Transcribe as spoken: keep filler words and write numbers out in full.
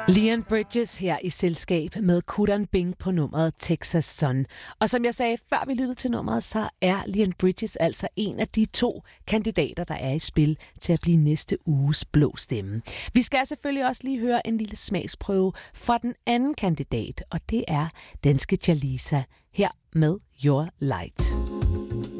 Leon Bridges her i selskab med Kudan Bing på nummeret Texas Sun. Og som jeg sagde, før vi lyttede til nummeret, så er Leon Bridges altså en af de to kandidater, der er i spil til at blive næste uges blå stemme. Vi skal selvfølgelig også lige høre en lille smagsprøve fra den anden kandidat, og det er danske Jalisa her med Your Light.